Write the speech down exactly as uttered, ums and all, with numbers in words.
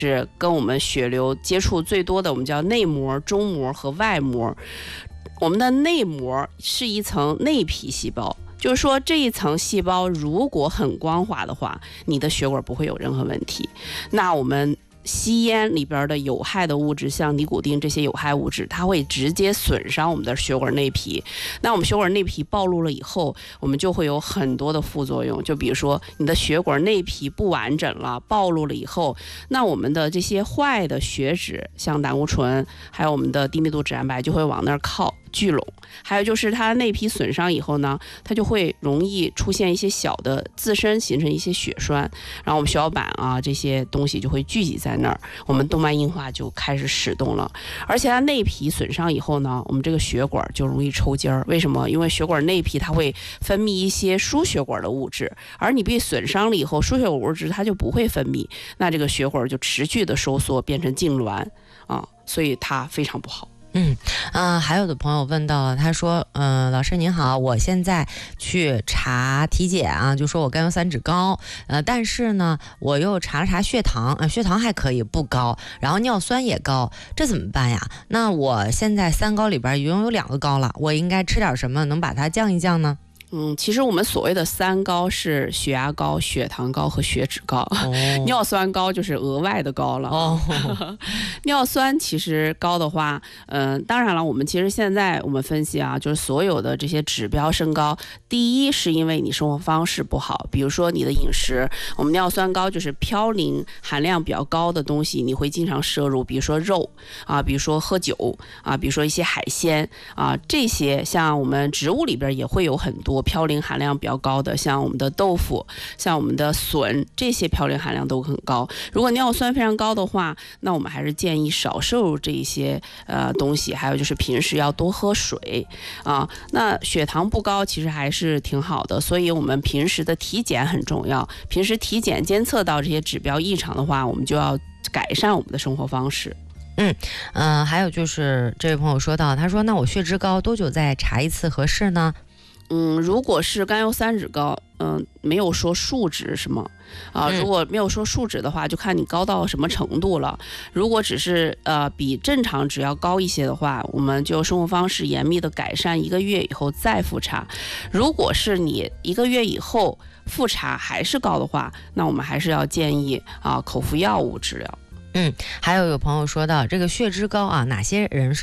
是跟我们血流接触最多的，我们叫内膜、中膜和外膜。我们的内膜是一层内皮细胞，就是说这一层细胞如果很光滑的话，你的血管不会有任何问题。那我们吸烟里边的有害的物质，像尼古丁这些有害物质，它会直接损伤我们的血管内皮。那我们血管内皮暴露了以后，我们就会有很多的副作用。就比如说你的血管内皮不完整了，暴露了以后，那我们的这些坏的血脂，像胆固醇，还有我们的低密度脂蛋白就会往那儿靠。聚拢，还有就是它内皮损伤以后呢，它就会容易出现一些小的自身形成一些血栓，然后我们血小板啊这些东西就会聚集在那儿，我们动脉硬化就开始始动了。而且它内皮损伤以后呢，我们这个血管就容易抽筋儿。为什么？因为血管内皮它会分泌一些输血管的物质，而你被损伤了以后，输血管物质它就不会分泌，那这个血管就持续的收缩，变成痉挛啊，所以它非常不好。 嗯，呃，还有的朋友问到了，他说，嗯、呃，老师您好，我现在去查体检啊，就说我甘油三酯高，呃，但是呢，我又查了查血糖，啊、呃，血糖还可以不高，然后尿酸也高，这怎么办呀？那我现在三高里边已经有两个高了，我应该吃点什么能把它降一降呢？ 嗯，其实我们所谓的三高是血压高、血糖高和血脂高，哦、尿酸高就是额外的高了。哦，尿酸其实高的话，嗯、呃，当然了，我们其实现在我们分析啊，就是所有的这些指标升高，第一是因为你生活方式不好，比如说你的饮食，我们尿酸高就是嘌呤含量比较高的东西，你会经常摄入，比如说肉啊，比如说喝酒啊，比如说一些海鲜啊，这些像我们植物里边也会有很多。嘌呤含量比较高的，像我们的豆腐，像我们的笋，这些嘌呤含量都很高。如果尿酸非常高的话，那我们还是建议少摄入这一些呃东西，还有就是平时要多喝水啊。那血糖不高其实还是挺好的，所以我们平时的体检很重要。平时体检监测到这些指标异常的话，我们就要改善我们的生活方式。 嗯，呃，还有就是这位朋友说到，他说那我血脂高多久再查一次合适呢？ 嗯，如果是甘油三酯高，嗯，没有说数值什么啊，如果没有说数值的话，就看你高到什么程度了。如果只是呃比正常值要高一些的话，我们就生活方式严密的改善，一个月以后再复查。如果是你一个月以后复查还是高的话，那我们还是要建议啊口服药物治疗。 嗯，还有有朋友说到这个血脂高啊，哪些人是